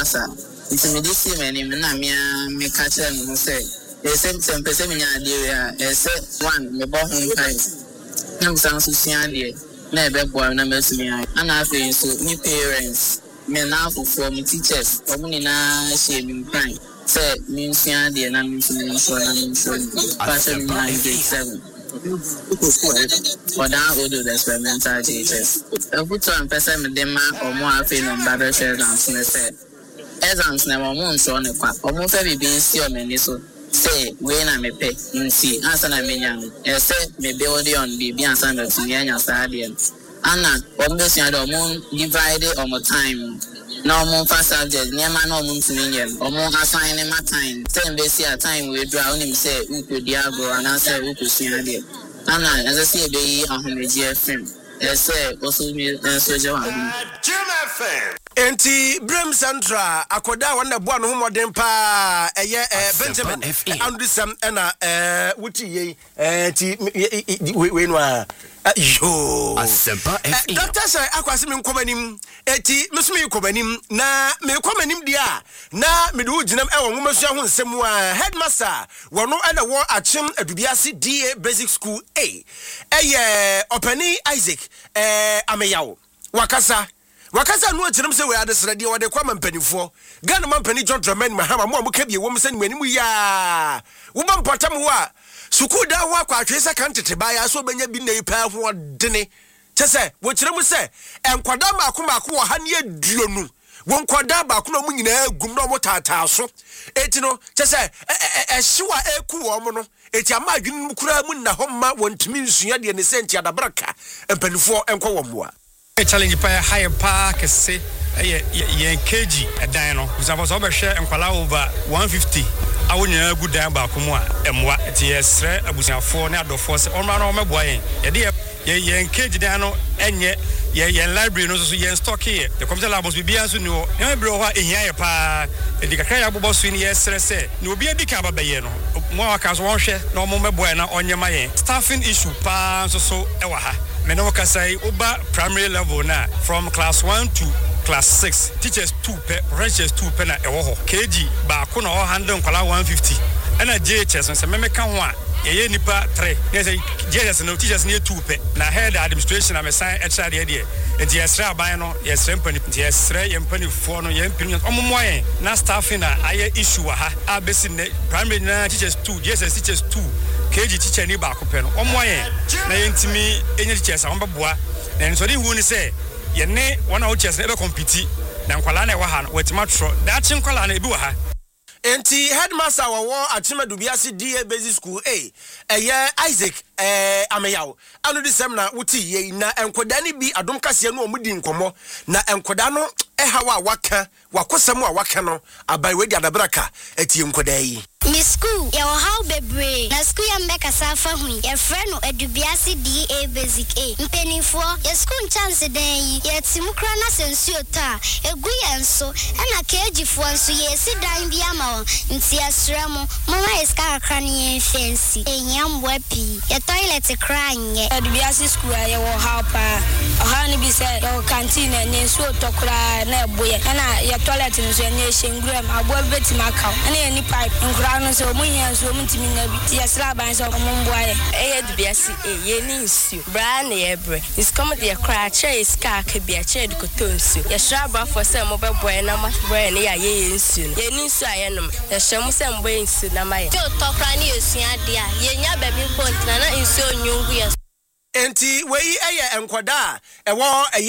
asa nti me dis me na me ka kire no say esem pese me nya de ese one me bo home time na me san so sia de na ebe boy na me sumi ana afi so ni parents me na for me teachers omo na share me plan say me sia de na me sumi so na me so passion na grade 7 for that all those experimental teachers every time person me dem omo afi no baba share dance me say exams na omo so ne kwa omo fe bi nsi o me ni so say we na me pe nsi answer na me nya say me build on be answer na to nya stadium ana omo se ado omo divide omo time na omo first subject nyama na omo ntumi nyem omo assign ma time say be see a time we draw onim say uko diago ana say uko sua de ana as say be ahomeji FM say also me so je wa Enti Brem Central akoda wanda boa no homoden pa Benjamin andusam na wuti ye ti we no a yo Asempa FM Dr. Sai akwase me nkomanim eti mesumi nkomanim na me nkomanim dia na me do ginam e wo nwomasua ho nsem a headmaster wono na wo achim adubiase DA Basic School A Opani Isaac ameyawo wakasa no akyerem se we adesra de wode kwa mampanifo Ghana mampani John Dramani Mahama mo kabie wo mse nwanimu ya wo bampatam ho a suku da ho akwa atwese kan tete ba ya so benya bi nei pa ho dene kyese wo kyerem se enkwada maako wo ha ne aduonu wo nkwada baako no mu nyina gum no mo tata so eti no kyese ehyewa eku wo mo no eti ama adwenu kura mu na homma wontimi nsua de ne senti adabraka empanifo enkwa wo moa challenge pa higher park say ye kg edan no usafo so be hwe enkwala over 150 awunya good dan ba ko mu a emwa ti yesre abusiafo ne adofo se onma no meboa yen ye kg dan no enye ye library no so ye stock here the computer lab must be bianso ni o e bre ho a ehia ye pa e kakra ya bobo so ni yesre se ni obi adika ba ye no mo aka so won hwe na omo meboa na onyema yen staffing issue pa so e wa ha Menoka say Uba primary level na from class 1 to class 6 teachers 2 per professors 2 per na ewo kg ba ko na 100 kwala 150 ana JHS so me ka ho a ye nipa 3 na say JHS no teachers ne 2 per na head administration am sign extra de de enti yesra ban no yesra mpani yesra yempani fo no yempani omomoyen na staffing na aye issue ha abesi ne primary na teachers 2 JHS teachers 2 KG teacher ni ba ko pe no omoyen na yentimi enye teachers a wonbeboa na nso de hu ni say ye ne wona wo teachers na be compete na nkwala na e wa ha no wetima tro da chi nkwala na e bi wa ha enti headmaster wo achima dubiase DA Basic School A Isaac ameyawo anu de sem na wuti ye na enkoda ni bi adom kase no omudi nkomo na enkoda no hawa waka wakosam a waka no abai wedi adabraka eti enkoda yi Mi school ya how bebre na school ya mbeka safa hu ya freno adubiase DA Basic A mpenifo ya school chance den yi ya timukra na sensuo ta egu ya nso na kejifo nso ye si dan bi ama nti asramo mama iska akra ne fence enyambo api ya toilet crying adubiase school ya wo how pa ha ni bi se ya canteen ne so tokura na eboye na ya toilet nso ne shengram abo betima ka na ya ni pipe ngura no so munyan so mutimi na bi ya sra ban so momboaye adubiase ye ni nsu bra na ye bre is come the cry che is ka ka bia che de kotonsu ya sra bra for say mo beboy na ma bra na ya ye nsu ye ni nsu aye no ya hwam say mbo nsu na ma ye to tokra ni esua de a ye nya ba mi kontina na nsu onyungu ya enti wei enkoda ewo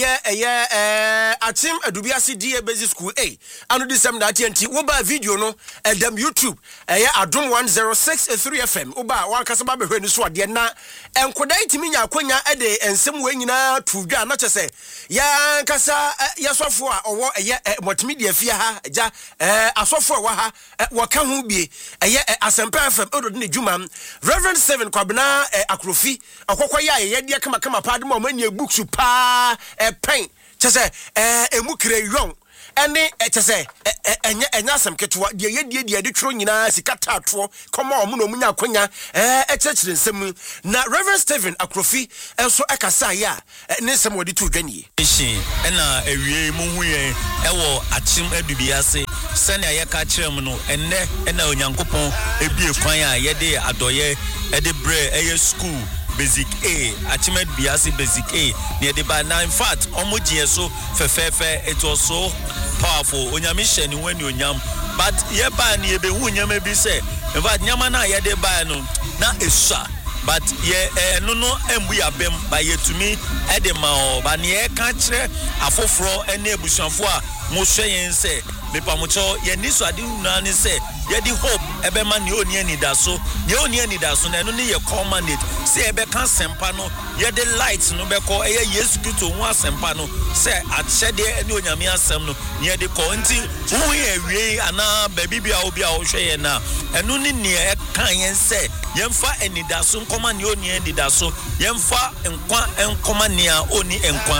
atim adubiase DA Basic School A anu disem na enti wo ba video no edam YouTube adom 106.3 FM wo ba wan kasa ba behwe ni so ade na enkoda itimi nya akonya ede ensem we nyina tudwa na chese ya kasa yasofo a owo motimi de afia ha ja asofo wa ha waka ho bie Asempa FM odo ne djuma Reverend 7 kwabena akrofi akokwa ya dia kama padum o mani books pa pen chese emukire yon ene chese enya asem ketwa dia ye de twro nyina sikata ato koma o mu no munya akonya echechire nsem na Reverend Stephen Akrofi enso ekasa ya ne nsem wodi to dwanie ena ewie mu hu yen ewo achim adubiase sɛnea yɛka kyerɛ mu no ɛnnɛ ɛna onyankopɔn ebie kwan a yɛde adɔyɛ ɛde brɛ ɛyɛ school basic A achievement biasi basic A near the ba now in fact omogie so fefefe it was so powerful onyamisha ni when you nyam but ye ba ni ebe hu nyam bi say in fact nyama na ye de ba no na esua but ye no embu ya bem ba ye tumi e de ma o ba ne e ka kire afoforo ene ebusuafo a mo hwe yen say me pa mo cho ye ni so ade na ni say ye di hope ebe ma ne oni ani da so ne oni ani da so na no ne ye command say ebe kan sempa no ye de light no be ko eye Yesu Kristo hu asempa no say ahyede ene onyame asem no ye de ko nti hu ye wie ana ba bibia obi a wo hwe ye na eno ni ne e kan yen say ye mfa ani da so nkoma ne oni ani da so ye mfa nkwa enkoma ne a oni enkwa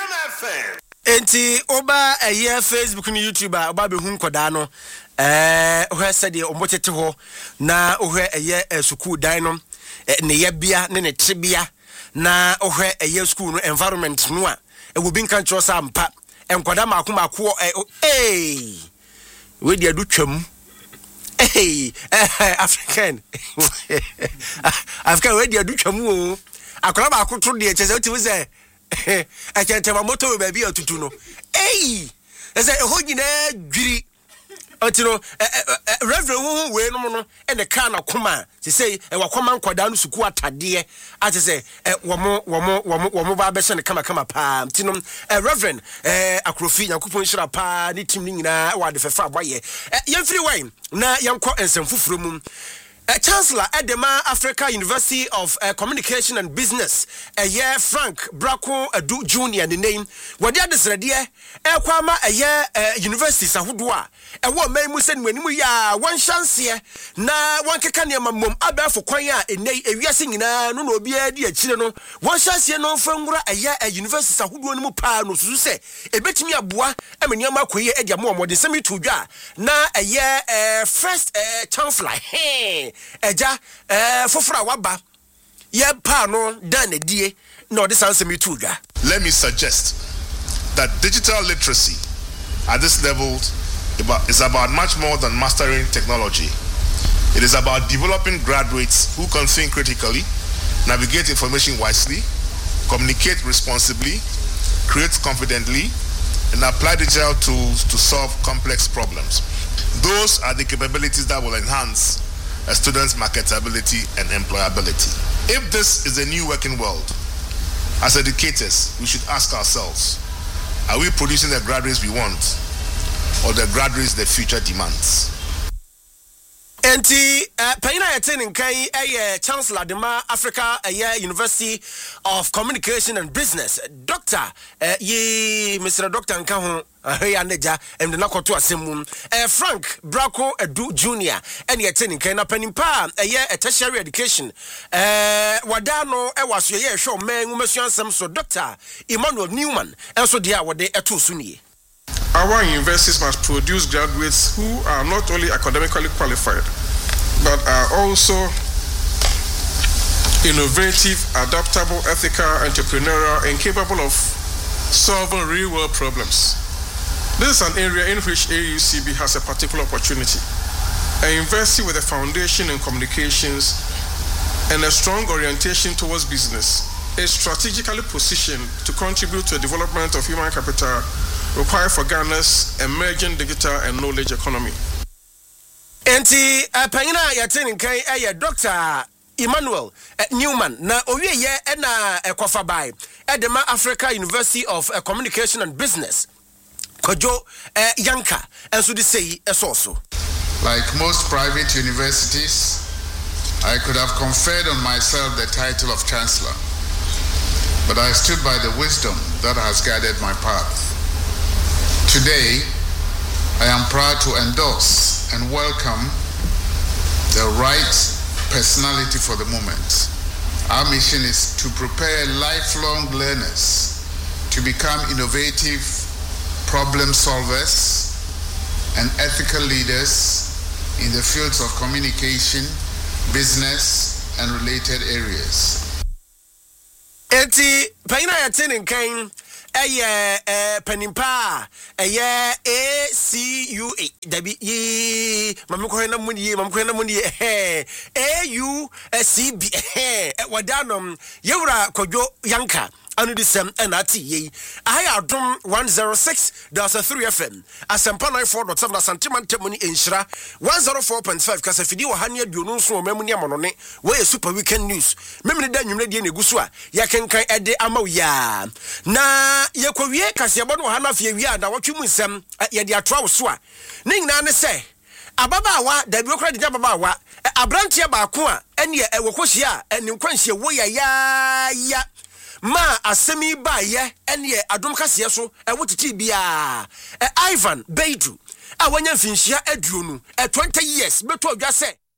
enti oba eye Facebook ni YouTube oba be hu nkoda no ohwe sede ombotete ho na ohwe eye school dan no ne yebia ne ne tebia na ohwe eye school no environment no a ewo bi nkan tro sa mpa enkoda makomako we dia du twam African we dia du twam o akola ba akotro de chese otimu se akentema moto ba bi atutu no ese ho nyina dwiri otino reverend hu we no no e de ka na koma se say e wakoma nkoda no suku atade ate say wo ba be se ne kama pa tino reverend akrofi yakopon hira pa ni tim ni nyina wa de fefa aboye yemfiri wan na yenko ensemfufuro mum Chancellor Edema Africa University of Communication and Business Frank Brako Adu Jr. the name wadi adesrede kwama universities ahodo a ewo memu se nwanimu ya wan chance na wan keka ne mamom abafo kwan a enei ewiase nyina no na obi adi akire no wan chance no mfangura universities ahodo no mu pa no susu se ebetimi aboa amaniam akoye edi amomode semi tudwa na first chancellor eja fofora waba ye pa no dan edie no this answer me too ga. Let me suggest that digital literacy at this level is about much more than mastering technology. It is about developing graduates who can think critically, navigate information wisely, communicate responsibly, create confidently, and apply digital tools to solve complex problems. Those are the capabilities that will enhance a student's marketability and employability. If this is a new working world, as educators, we should ask ourselves, are we producing the graduates we want or the graduates the future demands? Enti payina yetene nkan Chancellor Edema Africa University of Communication and Business Dr. Mr. Dr. Nkaho Aneja and nakoto asem Frank Brako Adu Jr. and yetene nkan na panimpa tertiary education wadano waso ye show men umesuansem so Dr. Emmanuel Newman enso dia wode eto so nie. Our universities must produce graduates who are not only academically qualified, but are also innovative, adaptable, ethical, entrepreneurial, and capable of solving real-world problems. This is an area in which AUCB has a particular opportunity. A university with a foundation in communications and a strong orientation towards business is strategically positioned to contribute to the development of human capital required for Ghana's emerging digital and knowledge economy. Enti panyina yatene nkan Dr. Emmanuel Newman na owie ye na ekwafa bai Edema Africa University of Communication and Business Kojo Yanka enso de sei esoso. Like most private universities, I could have conferred on myself the title of Chancellor, but I stood by the wisdom that has guided my path. Today, I am proud to endorse and welcome the right personality for the moment. Our mission is to prepare lifelong learners to become innovative problem solvers and ethical leaders in the fields of communication, business, and related areas. Eti payina yatene nkan penimpa ACUA dabi yi mamko na muni AUCB wadanom yewra kodwo yanka anu disem enati yi ahaya adom 106.3 FM asempa 94.7 asanteman temuni enhira 104.5 kasa fidi wo hane aduonu nso o mamuni amonone we super weekend news memne da nwumre die na gusu a yakenkan ede amawiya na yekowie kase ebo no hana fie wi ada wotwe mu nsem ye de atoa wo so a ne nyina ne se ababaawa da bi okra de ababaawa abrantie baako a ene ewokohia ene nkwanhia wo ya ma asemi ba ye ene adom kase so wotiti bia Ivan Beidu a wanya finhia aduonu 20 years beto adwa se